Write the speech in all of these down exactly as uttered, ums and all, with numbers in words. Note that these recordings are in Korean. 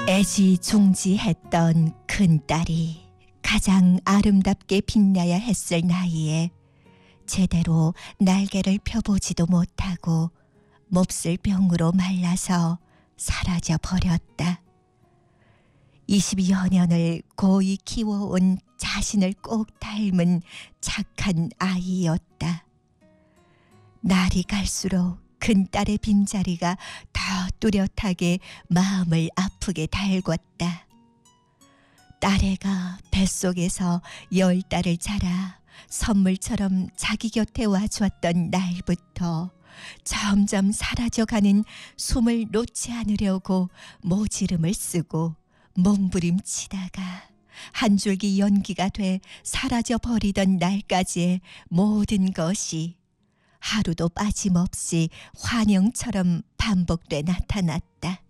애지중지했던 큰딸이 가장 아름답게 빛나야 했을 나이에 제대로 날개를 펴보지도 못하고 몹쓸 병으로 말라서 사라져 버렸다. 이십여 년을 고이 키워온 자신을 꼭 닮은 착한 아이였다. 날이 갈수록 큰딸의 빈자리가 더 뚜렷하게 마음을 아프게 달궜다. 딸애가 뱃속에서 열 달을 자라 선물처럼 자기 곁에 와주었던 날부터 점점 사라져가는 숨을 놓지 않으려고 모지름을 쓰고 몸부림치다가 한 줄기 연기가 돼 사라져 버리던 날까지의 모든 것이 하루도 빠짐없이 환영처럼 반복돼 나타났다.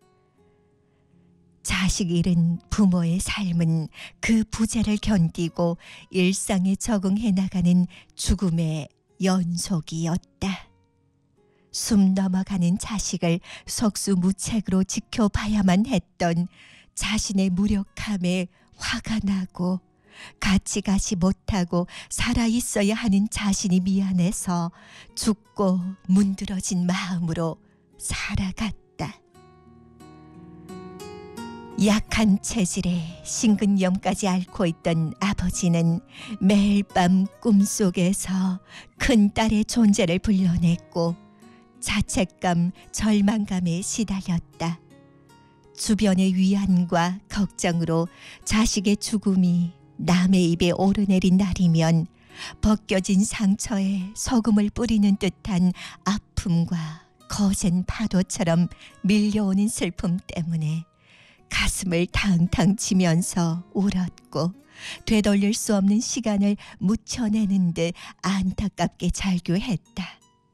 자식 잃은 부모의 삶은 그 부재를 견디고 일상에 적응해 나가는 죽음의 연속이었다. 숨 넘어가는 자식을 속수무책으로 지켜봐야만 했던 자신의 무력함에 화가 나고 같이 가지 못하고 살아있어야 하는 자신이 미안해서 죽고 문드러진 마음으로 살아갔다. 약한 체질에 심근염까지 앓고 있던 아버지는 매일 밤 꿈속에서 큰딸의 존재를 불러냈고 자책감, 절망감에 시달렸다. 주변의 위안과 걱정으로 자식의 죽음이 남의 입에 오르내린 날이면 벗겨진 상처에 소금을 뿌리는 듯한 아픔과 거센 파도처럼 밀려오는 슬픔 때문에 가슴을 탕탕 치면서 울었고 되돌릴 수 없는 시간을 묻혀내는 듯 안타깝게 절규했다.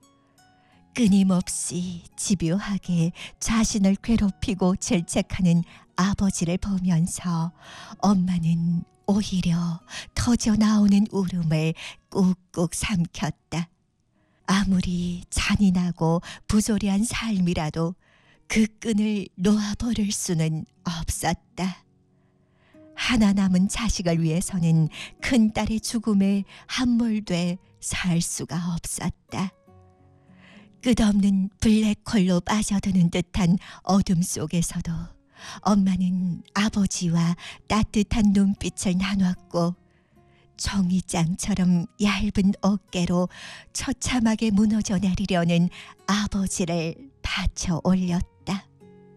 끊임없이 집요하게 자신을 괴롭히고 질책하는 아버지를 보면서 엄마는 오히려 터져나오는 울음을 꾹꾹 삼켰다. 아무리 잔인하고 부조리한 삶이라도 그 끈을 놓아버릴 수는 없었다. 하나 남은 자식을 위해서는 큰딸의 죽음에 함몰돼 살 수가 없었다. 끝없는 블랙홀로 빠져드는 듯한 어둠 속에서도 엄마는 아버지와 따뜻한 눈빛을 나눴고 종이장처럼 얇은 어깨로 처참하게 무너져 내리려는 아버지를 받쳐 올렸다.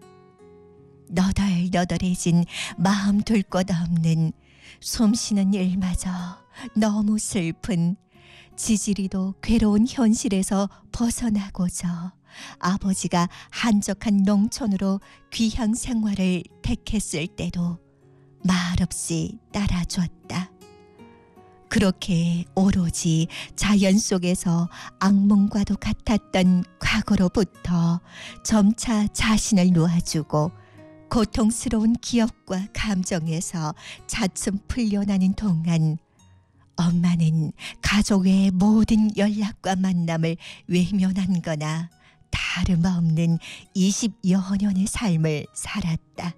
너덜너덜해진 마음 둘 것 없는 숨쉬는 일마저 너무 슬픈 지지리도 괴로운 현실에서 벗어나고자 아버지가 한적한 농촌으로 귀향 생활을 택했을 때도 말없이 따라줬다. 그렇게 오로지 자연 속에서 악몽과도 같았던 과거로부터 점차 자신을 놓아주고 고통스러운 기억과 감정에서 차츰 풀려나는 동안 엄마는 가족의 모든 연락과 만남을 외면한 거나 다름없는 이십여 년의 삶을 살았다.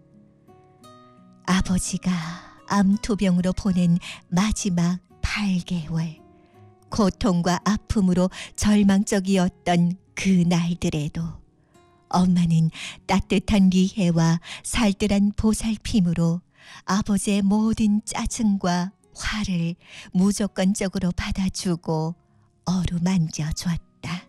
아버지가 암투병으로 보낸 마지막 팔 개월, 고통과 아픔으로 절망적이었던 그 날들에도 엄마는 따뜻한 리해와 살뜰한 보살핌으로 아버지의 모든 짜증과 화를 무조건적으로 받아주고 어루만져줬다.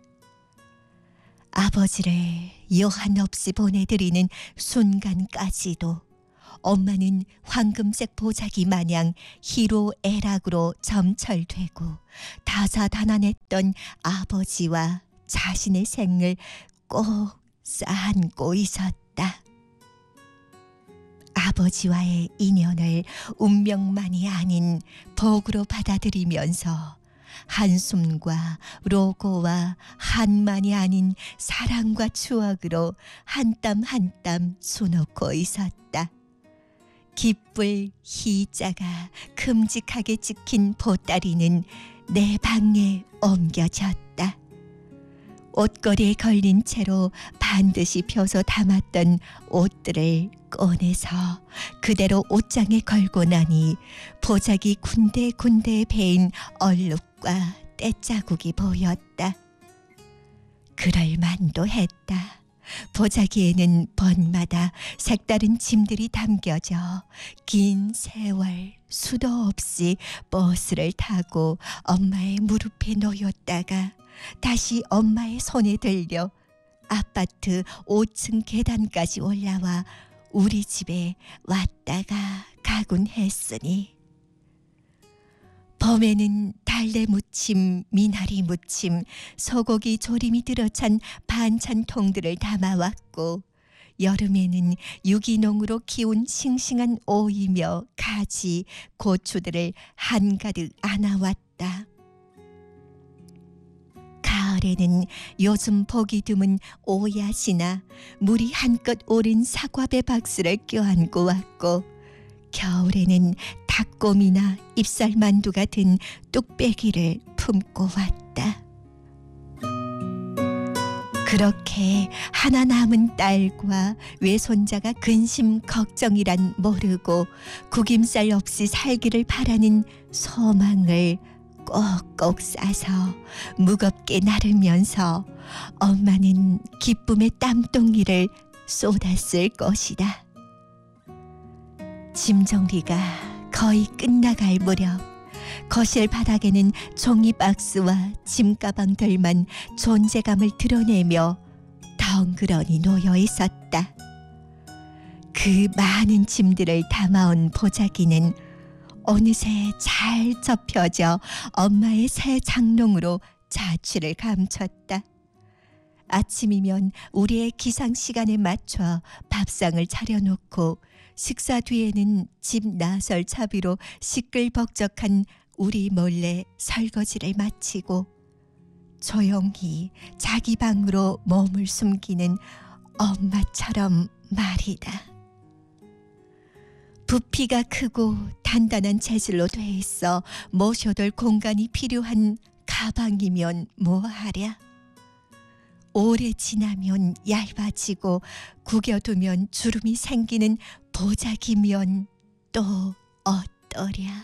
아버지를 여한없이 보내드리는 순간까지도 엄마는 황금색 보자기 마냥 희로애락으로 점철되고 다사다난했던 아버지와 자신의 생을 꼭 쌓고 있었다. 아버지와의 인연을 운명만이 아닌 복으로 받아들이면서 한숨과 로고와 한만이 아닌 사랑과 추억으로 한 땀 한 땀 수놓고 있었다. 깃불 희자가 큼직하게 찍힌 보따리는 내 방에 옮겨졌다. 옷걸이에 걸린 채로 반드시 펴서 담았던 옷들을 꺼내서 그대로 옷장에 걸고 나니 보자기 군데군데 베인 얼룩과 때자국이 보였다. 그럴 만도 했다. 보자기에는 번마다 색다른 짐들이 담겨져 긴 세월 수도 없이 버스를 타고 엄마의 무릎에 놓였다가 다시 엄마의 손에 들려 아파트 오 층 계단까지 올라와 우리 집에 왔다가 가곤 했으니 봄에는 달래 무침, 미나리 무침, 소고기 조림이 들어찬 반찬통들을 담아왔고 여름에는 유기농으로 키운 싱싱한 오이며 가지, 고추들을 한가득 안아왔다. 가을에는 요즘 보기 드문 오야시나 물이 한껏 오른 사과배 박스를 껴안고 왔고 겨울에는 닭곰이나 잎살만두 같은 뚝배기를 품고 왔다. 그렇게 하나 남은 딸과 외손자가 근심 걱정이란 모르고 구김살 없이 살기를 바라는 소망을 꼭꼭 싸서 무겁게 나르면서 엄마는 기쁨의 땀동이를 쏟았을 것이다. 짐 정리가 거의 끝나갈 무렵 거실 바닥에는 종이 박스와 짐 가방들만 존재감을 드러내며 덩그러니 놓여 있었다. 그 많은 짐들을 담아온 보자기는 어느새 잘 접혀져 엄마의 새 장롱으로 자취를 감췄다. 아침이면 우리의 기상 시간에 맞춰 밥상을 차려놓고 식사 뒤에는 집 나설 차비로 시끌벅적한 우리 몰래 설거지를 마치고 조용히 자기 방으로 몸을 숨기는 엄마처럼 말이다. 부피가 크고 단단한 재질로 돼 있어 모셔둘 공간이 필요한 가방이면 뭐하랴. 오래 지나면 얇아지고 구겨두면 주름이 생기는 보자기면 또 어떠랴.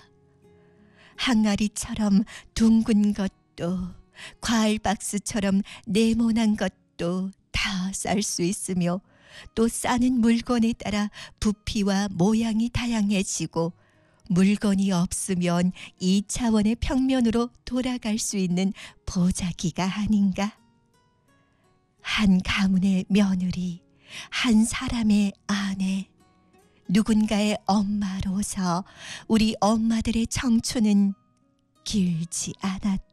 항아리처럼 둥근 것도 과일 박스처럼 네모난 것도 다 쌀 수 있으며 또 싸는 물건에 따라 부피와 모양이 다양해지고 물건이 없으면 이 차원의 평면으로 돌아갈 수 있는 보자기가 아닌가. 한 가문의 며느리, 한 사람의 아내, 누군가의 엄마로서 우리 엄마들의 청춘은 길지 않았다.